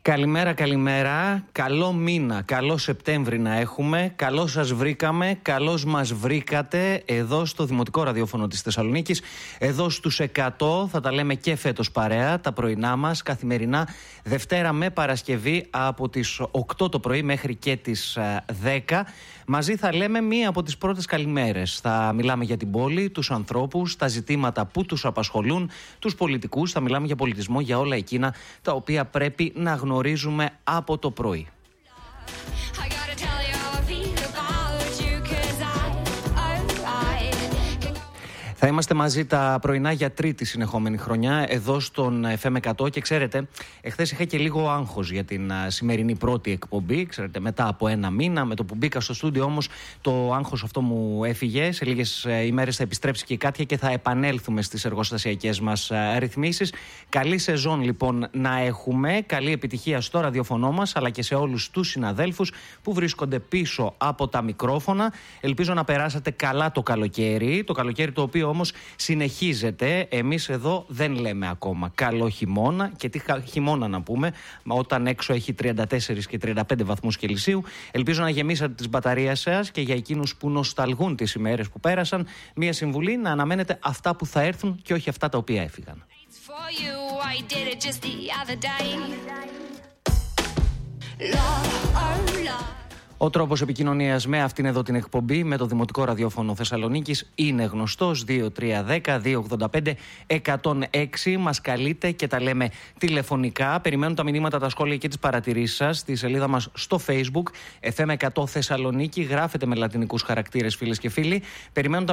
Καλημέρα, καλημέρα. Καλό μήνα, καλό Σεπτέμβρη να έχουμε. Καλώς σας βρήκαμε, καλώς μας βρήκατε εδώ στο Δημοτικό Ραδιόφωνο της Θεσσαλονίκης. Εδώ στους 100 θα τα λέμε και φέτος παρέα, τα πρωινά μας, καθημερινά, Δευτέρα με Παρασκευή από τις 8 το πρωί μέχρι και τις 10. Μαζί θα λέμε μία από τις πρώτες καλημέρες. Θα μιλάμε για την πόλη, τους ανθρώπους, τα ζητήματα που τους απασχολούν, τους πολιτικούς. Θα μιλάμε για πολιτισμό, για όλα εκείνα τα οποία πρέπει να γνωρίζουμε από το πρωί. Θα είμαστε μαζί τα πρωινά για τρίτη συνεχόμενη χρονιά εδώ στον FM 100 και ξέρετε, εχθές είχα και λίγο άγχος για την σημερινή πρώτη εκπομπή. Ξέρετε, μετά από ένα μήνα, με το που μπήκα στο στούντιο όμως, το άγχος αυτό μου έφυγε. Σε λίγες ημέρες θα επιστρέψει και η Κάτια και θα επανέλθουμε στις εργοστασιακές μας ρυθμίσεις. Καλή σεζόν λοιπόν να έχουμε, καλή επιτυχία στο ραδιοφωνό μας, αλλά και σε όλους τους συναδέλφους που βρίσκονται πίσω από τα μικρόφωνα. Ελπίζω να περάσατε καλά το καλοκαίρι το οποίο όμως συνεχίζεται. Εμείς εδώ δεν λέμε ακόμα καλό χειμώνα, και τι χειμώνα να πούμε όταν έξω έχει 34 και 35 βαθμούς Κελσίου. Ελπίζω να γεμίσατε τις μπαταρίες σας, και για εκείνους που νοσταλγούν τις ημέρες που πέρασαν, μία συμβουλή: να αναμένετε αυτά που θα έρθουν και όχι αυτά τα οποία έφυγαν. Ο τρόπος επικοινωνίας με αυτήν εδώ την εκπομπή, με το Δημοτικό Ραδιόφωνο Θεσσαλονίκης, είναι γνωστός: 2310-285-106. Μας καλείτε και τα λέμε τηλεφωνικά. Περιμένουν τα μηνύματα, τα σχόλια και τις παρατηρήσεις σας στη σελίδα μας στο Facebook FM 100 Θεσσαλονίκη. Γράφετε με λατινικούς χαρακτήρες, φίλες και φίλοι. Περιμένουν